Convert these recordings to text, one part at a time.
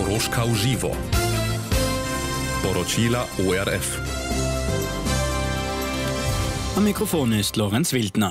Dorožka v živo. Poročila ORF. Am Mikrofon ist Lorenz Wildner.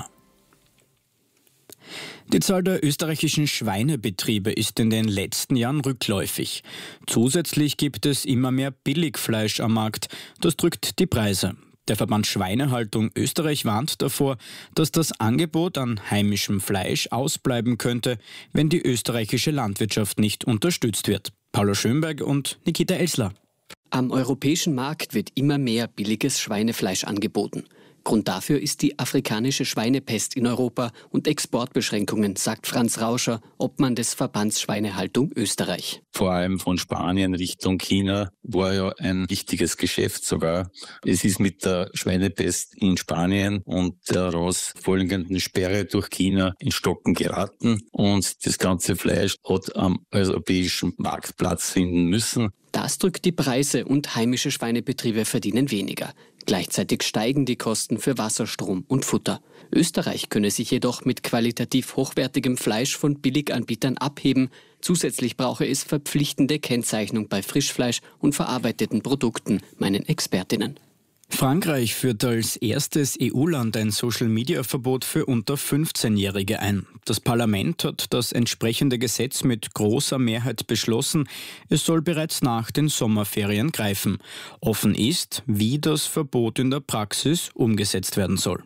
Die Zahl der österreichischen Schweinebetriebe ist in den letzten Jahren rückläufig. Zusätzlich gibt es immer mehr Billigfleisch am Markt. Das drückt die Preise. Der Verband Schweinehaltung Österreich warnt davor, dass das Angebot an heimischem Fleisch ausbleiben könnte, wenn die österreichische Landwirtschaft nicht unterstützt wird. Paula Schönberg und Nikita Elsler. Am europäischen Markt wird immer mehr billiges Schweinefleisch angeboten. Grund dafür ist die afrikanische Schweinepest in Europa und Exportbeschränkungen, sagt Franz Rauscher, Obmann des Verbands Schweinehaltung Österreich. Vor allem von Spanien Richtung China war ja ein wichtiges Geschäft sogar. Es ist mit der Schweinepest in Spanien und der daraus folgenden Sperre durch China in Stocken geraten und das ganze Fleisch hat am europäischen Markt Platz finden müssen. Das drückt die Preise und heimische Schweinebetriebe verdienen weniger. Gleichzeitig steigen die Kosten für Wasserstrom und Futter. Österreich könne sich jedoch mit qualitativ hochwertigem Fleisch von Billiganbietern abheben. Zusätzlich brauche es verpflichtende Kennzeichnung bei Frischfleisch und verarbeiteten Produkten, meinen Expertinnen. Frankreich führt als erstes EU-Land ein Social-Media-Verbot für unter 15-Jährige ein. Das Parlament hat das entsprechende Gesetz mit großer Mehrheit beschlossen. Es soll bereits nach den Sommerferien greifen. Offen ist, wie das Verbot in der Praxis umgesetzt werden soll.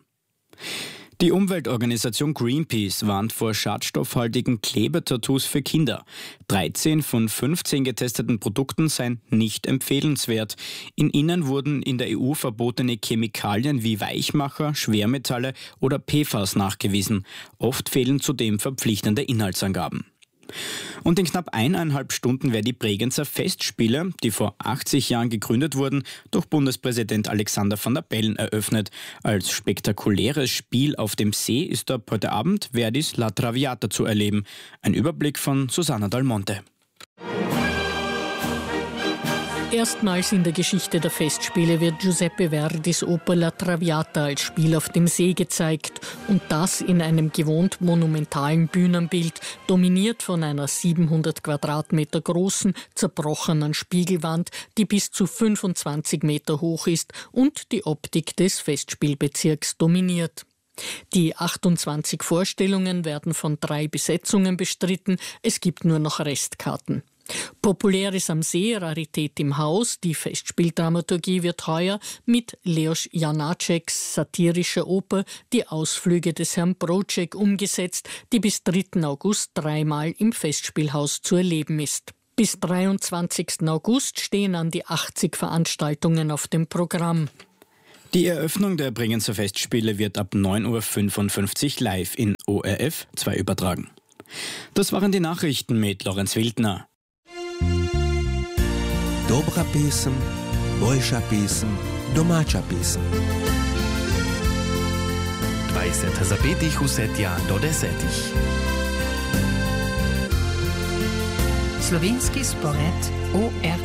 Die Umweltorganisation Greenpeace warnt vor schadstoffhaltigen Klebetattoos für Kinder. 13 von 15 getesteten Produkten seien nicht empfehlenswert. In ihnen wurden in der EU verbotene Chemikalien wie Weichmacher, Schwermetalle oder PFAS nachgewiesen. Oft fehlen zudem verpflichtende Inhaltsangaben. Und in knapp 1,5 Stunden werden die Bregenzer Festspiele, die vor 80 Jahren gegründet wurden, durch Bundespräsident Alexander Van der Bellen eröffnet. Als spektakuläres Spiel auf dem See ist ab heute Abend Verdis La Traviata zu erleben. Ein Überblick von Susanna Dal Monte. Erstmals in der Geschichte der Festspiele wird Giuseppe Verdis Oper La Traviata als Spiel auf dem See gezeigt und das in einem gewohnt monumentalen Bühnenbild, dominiert von einer 700 Quadratmeter großen, zerbrochenen Spiegelwand, die bis zu 25 Meter hoch ist und die Optik des Festspielbezirks dominiert. Die 28 Vorstellungen werden von 3 Besetzungen bestritten, es gibt nur noch Restkarten. Populäres am See, Rarität im Haus, die Festspieldramaturgie wird heuer mit Leos Janáčeks satirischer Oper Die Ausflüge des Herrn Broček umgesetzt, die bis 3. August 3-mal im Festspielhaus zu erleben ist. Bis 23. August stehen an die 80 Veranstaltungen auf dem Programm. Die Eröffnung der Bregenzer Festspiele wird ab 9.55 Uhr live in ORF 2 übertragen. Das waren die Nachrichten mit Lorenz Wildner. Dobra pesem, boljša pesem, domača pesem. 20 zapetih vse tja do 10. Slovenski spored ORF.